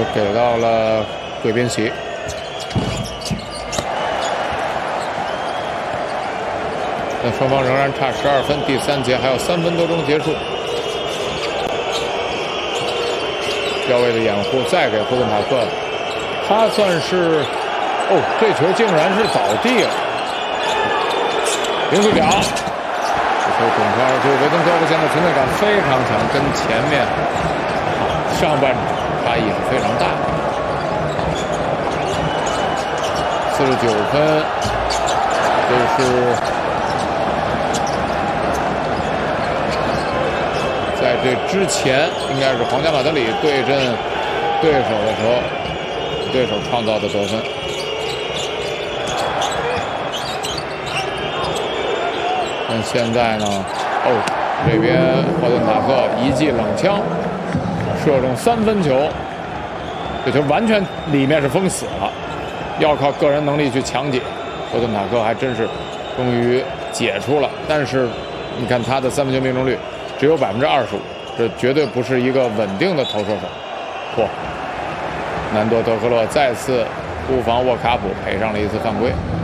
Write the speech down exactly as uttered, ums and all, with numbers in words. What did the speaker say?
给到了贵宾席。那双方仍然差十二分，第三节还有三分多钟结束。腰位的掩护再给霍顿塔克，他算是哦，这球竟然是倒地了，零速角。这球滚出二球，维登科夫现在存在感非常强，跟前面上半场差异是非常大。四十九分，这是。在这之前，应该是皇家马德里对阵对手的时候，对手创造的得分。但现在呢，哦，这边霍顿塔克一记冷枪射中三分球，这球完全里面是封死了，要靠个人能力去抢解。霍顿塔克还真是终于解出了，但是你看他的三分球命中率只有百分之二十五，这绝对不是一个稳定的投射手。嚯！南多德克勒再次突防沃卡普，赔上了一次犯规。